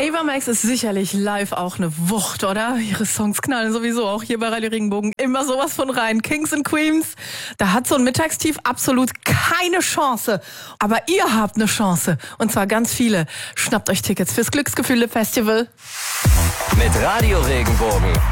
Ava Max ist sicherlich live auch eine Wucht, oder? Ihre Songs knallen sowieso auch hier bei Radio Regenbogen immer sowas von rein. Kings and Queens, da hat so ein Mittagstief absolut keine Chance. Aber ihr habt eine Chance. Und zwar ganz viele. Schnappt euch Tickets fürs Glücksgefühle Festival. Mit Radio Regenbogen.